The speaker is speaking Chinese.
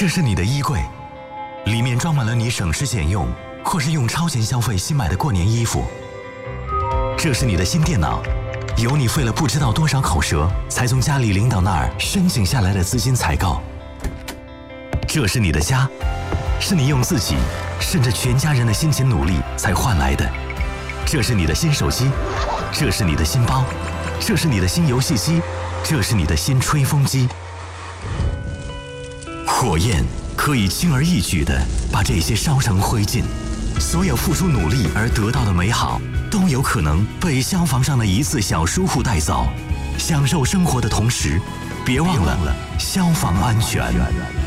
这是你的衣柜，里面装满了你省吃俭用或是用超前消费新买的过年衣服。这是你的新电脑，有你费了不知道多少口舌才从家里领导那儿申请下来的资金采购。这是你的家，是你用自己甚至全家人的辛勤努力才换来的。这是你的新手机，这是你的新包，这是你的新游戏机，这是你的新吹风机。火焰可以轻而易举地把这些烧成灰烬，所有付出努力而得到的美好，都有可能被消防上的一次小疏忽带走。享受生活的同时，别忘了消防安全。